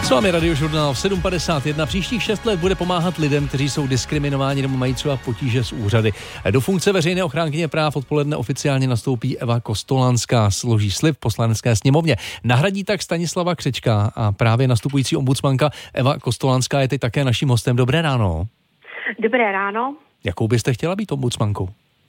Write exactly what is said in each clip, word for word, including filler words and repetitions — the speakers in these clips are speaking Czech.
S vámi Radiožurnál v sedm padesát jedna. Příštích šest let bude pomáhat lidem, kteří jsou diskriminováni nebo mají třeba potíže s úřady. Do funkce veřejné ochránkyně práv odpoledne oficiálně nastoupí Eva Kostolanská. Složí slib v Poslanecké sněmovně. Nahradí tak Stanislava Křečka a právě nastupující ombudsmanka Eva Kostolanská je teď také naším hostem. Dobré ráno. Dobré ráno. Jakou byste chtěla být ombudsmankou?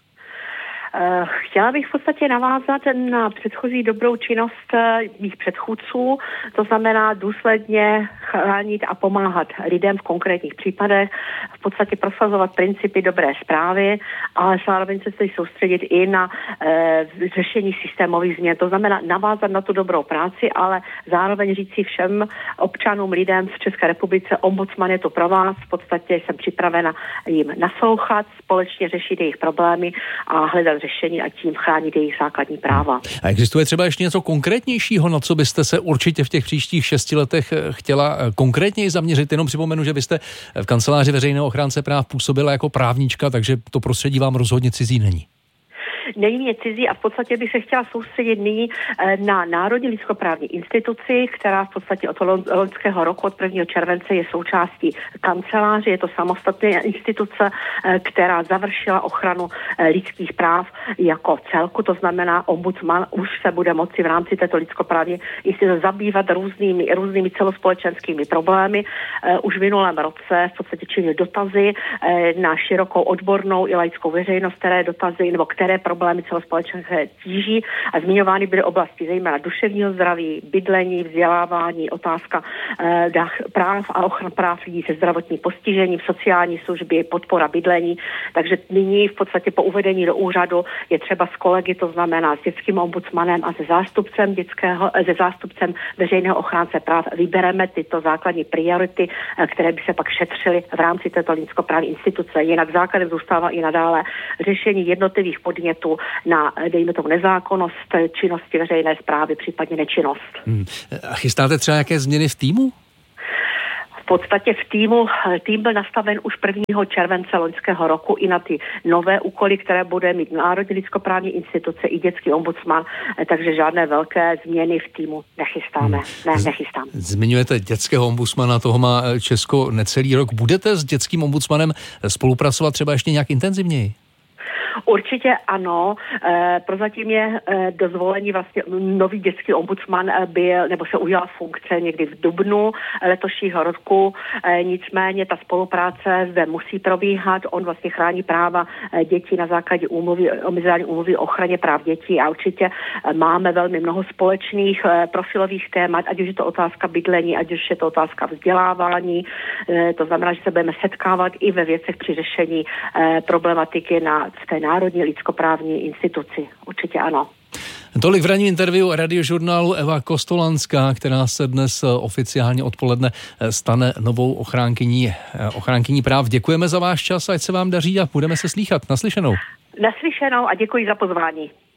Chtěla bych v podstatě navázat na předchozí dobrou činnost mých předchůdců, to znamená důsledně chránit a pomáhat lidem v konkrétních případech, v podstatě prosazovat principy dobré správy, ale zároveň se chci soustředit i na e, řešení systémových změn, to znamená navázat na tu dobrou práci, ale zároveň říct si všem občanům, lidem v České republice, ombudsman je to pro vás, v podstatě jsem připravena jim naslouchat, společně řešit jejich problémy a hledat řešení a tím chránit jejich základní práva. A existuje třeba ještě něco konkrétnějšího, na co byste se určitě v těch příštích šesti letech chtěla konkrétněji zaměřit? Jenom připomenu, že byste v kanceláři veřejného ochránce práv působila jako právnička, takže to prostředí vám rozhodně cizí není. Není mě cizí a v podstatě bych se chtěla soustředit nyní na Národní lidskoprávní instituci, která v podstatě od loňského roku, od prvního července je součástí kanceláře. Je to samostatná instituce, která završila ochranu lidských práv jako celku. To znamená, ombudsman už se bude moci v rámci této lidskoprávní instituce zabývat různými, různými celospolečenskými problémy. Už v minulém roce v podstatě činil dotazy na širokou odbornou i laickou veřejnost, které dotazy nebo které problémy celospolečenské tíží a zmiňovány byly oblasti zejména duševního zdraví, bydlení, vzdělávání, otázka eh, práv a ochrana práv lidí se zdravotním postižením, sociální služby, podpora bydlení. Takže nyní v podstatě po uvedení do úřadu je třeba s kolegy, to znamená s dětským ombudsmanem a se zástupcem dětského, se zástupcem veřejného ochránce práv vybereme tyto základní priority, eh, které by se pak šetřily v rámci této lidskoprávní instituce. Jinak základem zůstává i nadále řešení jednotlivých podnětů na, dejme tomu, nezákonnost činnosti veřejné správy, případně nečinnost. Hmm. A chystáte třeba jaké změny v týmu? V podstatě v týmu, tým byl nastaven už prvního července loňského roku i na ty nové úkoly, které bude mít Národní lidskoprávní instituce i dětský ombudsman, takže žádné velké změny v týmu nechystáme. Hmm. Ne, nechystáme. Zmiňujete dětského ombudsmana, toho má Česko necelý rok. Budete s dětským ombudsmanem spolupracovat třeba ještě nějak intenzivněji? Určitě ano. E, prozatím je e, dozvolení vlastně nový dětský ombudsman byl, nebo se ujal funkce někdy v dubnu letošního roku. E, nicméně ta spolupráce zde musí probíhat. On vlastně chrání práva dětí na základě úmluvy, o mezinárodní úmluvy o ochraně práv dětí a určitě máme velmi mnoho společných e, profilových témat, ať už je to otázka bydlení, ať už je to otázka vzdělávání. E, to znamená, že se budeme setkávat i ve věcech při řešení e, problematiky na v té Národní lidskoprávní instituci. Určitě ano. Tolik v ranním interview Radiožurnálu Eva Kostolanská, která se dnes oficiálně odpoledne stane novou ochránkyní, ochránkyní práv. Děkujeme za váš čas, ať se vám daří a budeme se slýchat. Naslyšenou. Naslyšenou a děkuji za pozvání.